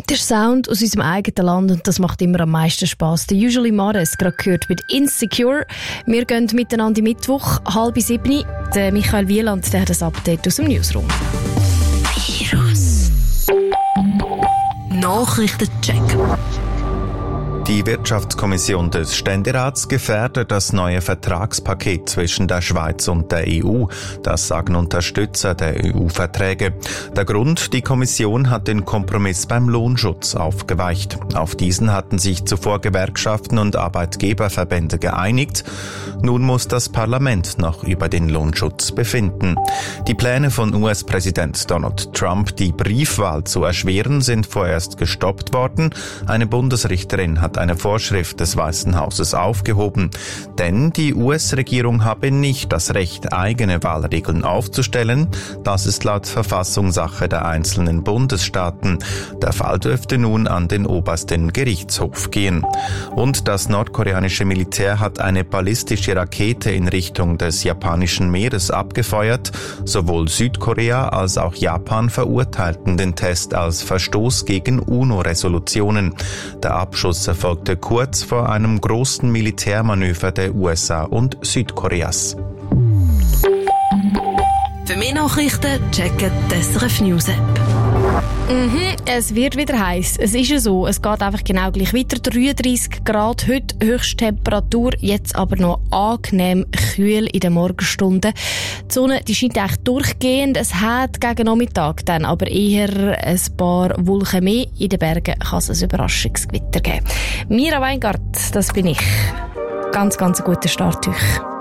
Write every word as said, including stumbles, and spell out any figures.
Der Sound aus unserem eigenen Land, und das macht immer am meisten Spass. Der Usually Mares, gerade gehört mit Insecure. Wir gehen miteinander Mittwoch, halb sieben. Der Michael Wieland, der hat ein Update aus dem Newsroom. Virus. Nachrichtencheck. Die Wirtschaftskommission des Ständerats gefährdet das neue Vertragspaket zwischen der Schweiz und der E U. Das sagen Unterstützer der E U-Verträge. Der Grund: Die Kommission hat den Kompromiss beim Lohnschutz aufgeweicht. Auf diesen hatten sich zuvor Gewerkschaften und Arbeitgeberverbände geeinigt. Nun muss das Parlament noch über den Lohnschutz befinden. Die Pläne von U S-Präsident Donald Trump, die Briefwahl zu erschweren, sind vorerst gestoppt worden. Eine Bundesrichterin hat eine Vorschrift des Weißen Hauses aufgehoben, denn die U S-Regierung habe nicht das Recht, eigene Wahlregeln aufzustellen. Das ist laut Verfassung Sache der einzelnen Bundesstaaten. Der Fall dürfte nun an den obersten Gerichtshof gehen. Und das nordkoreanische Militär hat eine ballistische Rakete in Richtung des japanischen Meeres abgefeuert. Sowohl Südkorea als auch Japan verurteilten den Test als Verstoß gegen UNO-Resolutionen. Der Abschuss erfolgte kurz vor einem großen Militärmanöver der U S A und Südkoreas. Für mehr Nachrichten checken die S R F News App. Mhm, es wird wieder heiß. Es ist ja so, es geht einfach genau gleich weiter. dreiunddreissig Grad heute, Höchsttemperatur, jetzt aber noch angenehm kühl in den Morgenstunden. Die Sonne, die scheint eigentlich durchgehend. Es hat gegen Nachmittag dann aber eher ein paar Wolken mehr. In den Bergen kann es ein Überraschungsgewitter geben. Mira Weingart, das bin ich. Ganz, ganz ein guter Start euch.